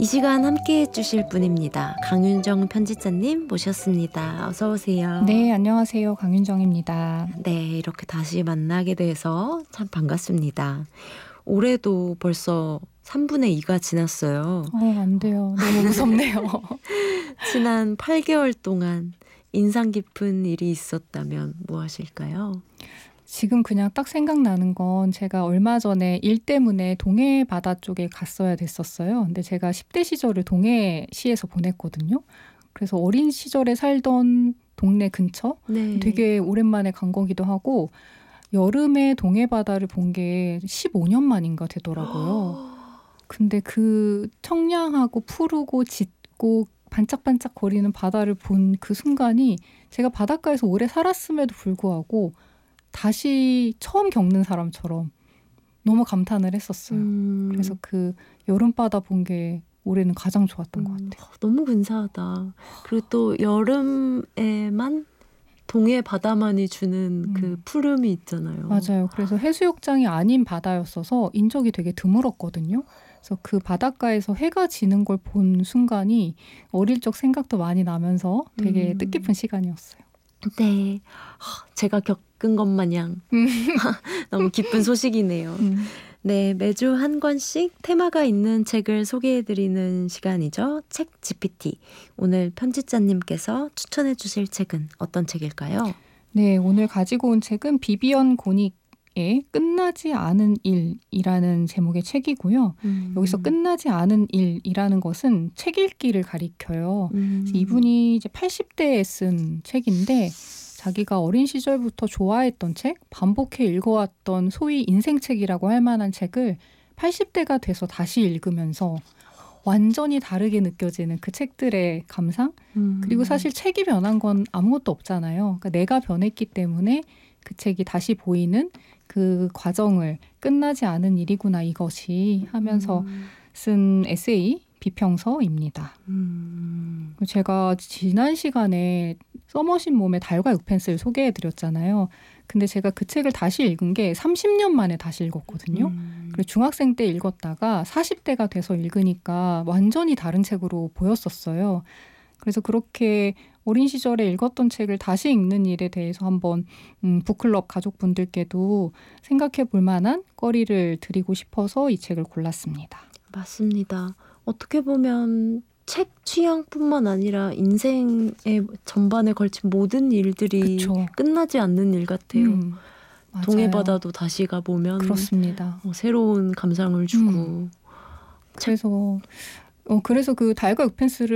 이 시간 함께해 주실 분입니다. 강윤정 편집자님 모셨습니다. 어서 오세요. 네, 안녕하세요. 강윤정입니다. 네, 이렇게 다시 만나게 돼서 참 반갑습니다. 올해도 벌써 3분의 2가 지났어요. 안 돼요. 너무 무섭네요. 지난 8개월 동안 인상 깊은 일이 있었다면 뭐 하실까요? 지금 그냥 딱 생각나는 건 제가 얼마 전에 일 때문에 동해 바다 쪽에 갔어야 됐었어요. 근데 제가 10대 시절을 동해시에서 보냈거든요. 그래서 어린 시절에 살던 동네 근처 네. 되게 오랜만에 간 거기도 하고 여름에 동해 바다를 본 게 15년 만인가 되더라고요. 근데 그 청량하고 푸르고 짙고 반짝반짝 거리는 바다를 본 그 순간이 제가 바닷가에서 오래 살았음에도 불구하고 다시 처음 겪는 사람처럼 너무 감탄을 했었어요. 그래서 그 여름바다 본 게 올해는 가장 좋았던 것 같아요. 너무 근사하다. 그리고 또 여름에만 동해 바다만이 주는 그 푸름이 있잖아요. 맞아요. 그래서 해수욕장이 아닌 바다였어서 인적이 되게 드물었거든요. 그래서 그 바닷가에서 해가 지는 걸 본 순간이 어릴 적 생각도 많이 나면서 되게 뜻깊은 시간이었어요. 네, 제가 겪은 것 마냥 너무 기쁜 소식이네요. 네, 매주 한 권씩 테마가 있는 책을 소개해드리는 시간이죠. 책 GPT. 오늘 편집자님께서 추천해 주실 책은 어떤 책일까요? 네, 오늘 가지고 온 책은 비비언 고닉의 끝나지 않은 일이라는 제목의 책이고요. 여기서 끝나지 않은 일이라는 것은 책 읽기를 가리켜요. 이분이 이제 80대에 쓴 책인데 자기가 어린 시절부터 좋아했던 책, 반복해 읽어왔던 소위 인생책이라고 할 만한 책을 80대가 돼서 다시 읽으면서 완전히 다르게 느껴지는 그 책들의 감상? 그리고 사실 책이 변한 건 아무것도 없잖아요. 그러니까 내가 변했기 때문에 그 책이 다시 보이는 그 과정을 끝나지 않은 일이구나 이것이 하면서 쓴 에세이 비평서입니다. 제가 지난 시간에 써머신 몸의 달과 육펜스를 소개해드렸잖아요. 근데 제가 그 책을 다시 읽은 게 30년 만에 다시 읽었거든요. 그리고 중학생 때 읽었다가 40대가 돼서 읽으니까 완전히 다른 책으로 보였었어요. 그래서 그렇게 어린 시절에 읽었던 책을 다시 읽는 일에 대해서 한번 북클럽 가족분들께도 생각해 볼 만한 거리를 드리고 싶어서 이 책을 골랐습니다. 맞습니다. 어떻게 보면 책 취향뿐만 아니라 인생의 전반에 걸친 모든 일들이 그쵸. 끝나지 않는 일 같아요. 맞아요. 동해바다도 다시 가보면 그렇습니다. 새로운 감상을 주고 그래서 그 달과 육펜스를